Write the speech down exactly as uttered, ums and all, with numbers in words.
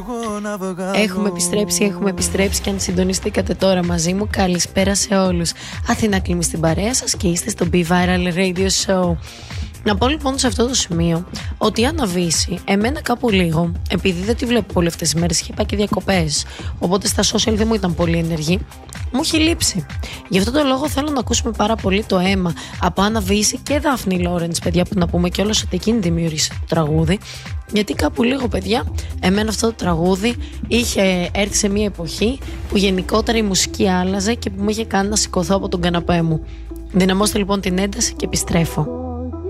Έχουμε επιστρέψει, έχουμε επιστρέψει και αν συντονιστήκατε τώρα μαζί μου, καλησπέρα σε όλους. Αθηνά Κλίμη στην παρέα σας και είστε στο Be Viral Radio Show. Να πω λοιπόν σε αυτό το σημείο ότι η Άννα Βύση, εμένα κάπου λίγο, επειδή δεν τη βλέπω πολύ αυτές τις μέρες, είχε πάει και διακοπές, οπότε στα social δεν μου ήταν πολύ ενεργή, μου έχει λείψει. Γι' αυτό το λόγο θέλω να ακούσουμε πάρα πολύ το αίμα από Άννα Βύση και Δάφνη Λόρεντς, παιδιά, που να πούμε κιόλας ότι εκείνη δημιούργησε το τραγούδι. Γιατί κάπου λίγο, παιδιά, εμένα αυτό το τραγούδι είχε έρθει σε μια εποχή που γενικότερα η μουσική άλλαζε και που μου είχε κάνει να σηκωθώ από τον καναπέ μου. Δυναμώστε λοιπόν την ένταση και επιστρέφω.